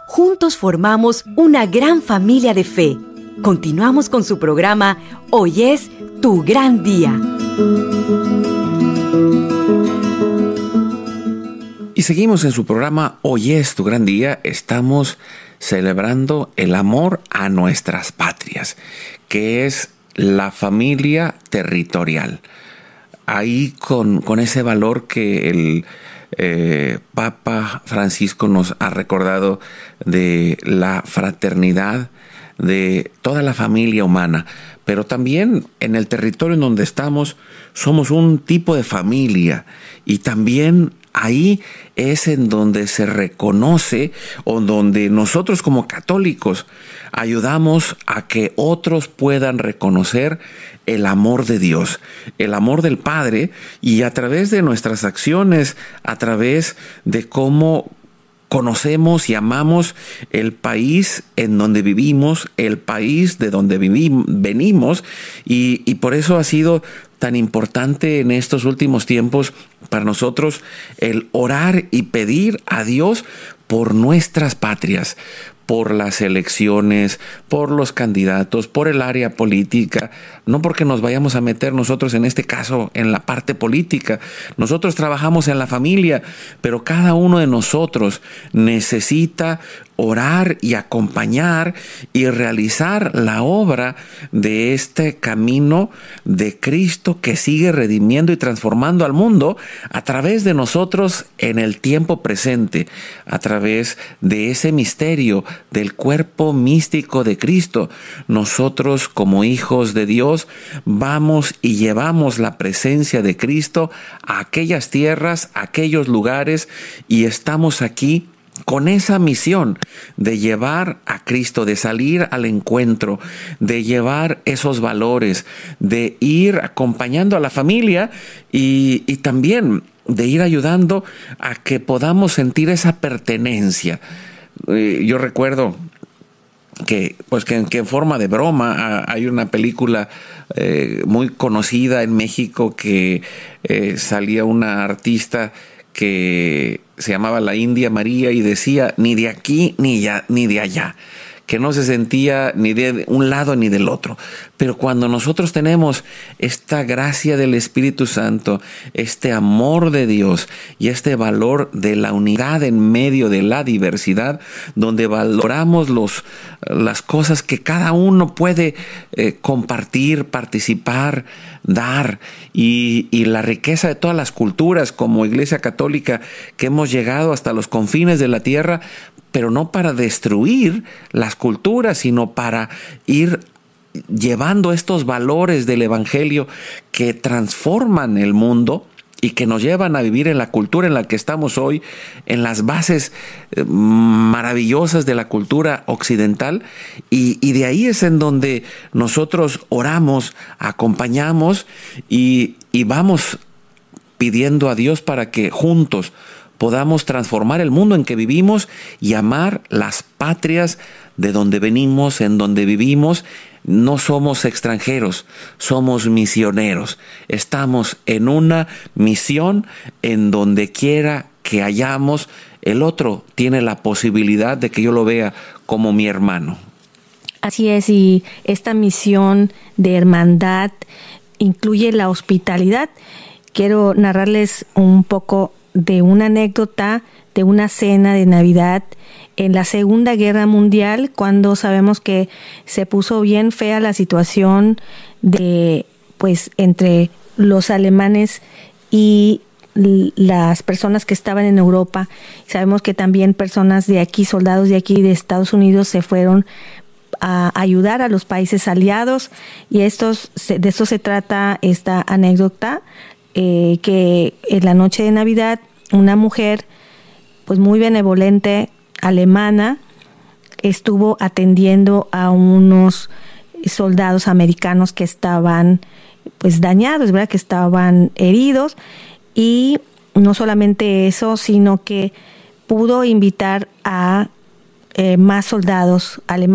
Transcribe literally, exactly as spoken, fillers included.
Juntos formamos una gran familia de fe. Continuamos con su programa Hoy es tu gran día. Y seguimos en su programa Hoy es tu gran día. Estamos celebrando el amor a nuestras patrias, que es la familia territorial. Ahí con, con ese valor que el eh, Papa Francisco nos ha recordado de la fraternidad de toda la familia humana, pero también en el territorio en donde estamos somos un tipo de familia, y también ahí es en donde se reconoce, o donde nosotros como católicos ayudamos a que otros puedan reconocer el amor de Dios, el amor del Padre, y a través de nuestras acciones, a través de cómo conocemos y amamos el país en donde vivimos, el país de donde vivim- venimos, y, y por eso ha sido tan importante en estos últimos tiempos para nosotros el orar y pedir a Dios por nuestras patrias, por las elecciones, por los candidatos, por el área política, no porque nos vayamos a meter nosotros en este caso en la parte política. Nosotros trabajamos en la familia, pero cada uno de nosotros necesita orar y acompañar y realizar la obra de este camino de Cristo que sigue redimiendo y transformando al mundo a través de nosotros en el tiempo presente, a través de ese misterio del cuerpo místico de Cristo. Nosotros como hijos de Dios vamos y llevamos la presencia de Cristo a aquellas tierras, a aquellos lugares, y estamos aquí con esa misión de llevar a Cristo, de salir al encuentro, de llevar esos valores, de ir acompañando a la familia y, y también de ir ayudando a que podamos sentir esa pertenencia. Eh, yo recuerdo que, pues que, que en forma de broma hay una película eh, muy conocida en México que eh, salía una artista que se llamaba la India María y decía ni de aquí ni, ya, ni de allá, que no se sentía ni de un lado ni del otro. Pero cuando nosotros tenemos esta gracia del Espíritu Santo, este amor de Dios y este valor de la unidad en medio de la diversidad, donde valoramos los, las cosas que cada uno puede eh, compartir, participar, dar, y, y la riqueza de todas las culturas como Iglesia Católica, que hemos llegado hasta los confines de la tierra, pero no para destruir las culturas, sino para ir llevando estos valores del Evangelio que transforman el mundo y que nos llevan a vivir en la cultura en la que estamos hoy, en las bases eh, maravillosas de la cultura occidental, y, y de ahí es en donde nosotros oramos, acompañamos y, y vamos pidiendo a Dios para que juntos podamos transformar el mundo en que vivimos y amar las patrias de donde venimos, en donde vivimos. No somos extranjeros, somos misioneros. Estamos en una misión en donde quiera que hayamos, el otro tiene la posibilidad de que yo lo vea como mi hermano. Así es, y esta misión de hermandad incluye la hospitalidad. Quiero narrarles un poco de una anécdota de una cena de Navidad en la Segunda Guerra Mundial, cuando sabemos que se puso bien fea la situación de, pues, entre los alemanes y las personas que estaban en Europa. Sabemos que también personas de aquí, soldados de aquí de Estados Unidos, se fueron a ayudar a los países aliados, y estos, de esto se trata esta anécdota. Eh, que en la noche de Navidad una mujer pues muy benevolente alemana estuvo atendiendo a unos soldados americanos que estaban pues dañados, ¿verdad? Que estaban heridos, y no solamente eso, sino que pudo invitar a eh, más soldados alemanes